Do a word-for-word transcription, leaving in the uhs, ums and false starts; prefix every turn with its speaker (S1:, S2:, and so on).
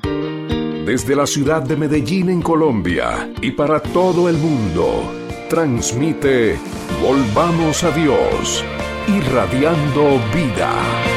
S1: Desde la ciudad de Medellín, en Colombia, y para todo el mundo, transmite Volvamos a Dios, irradiando vida.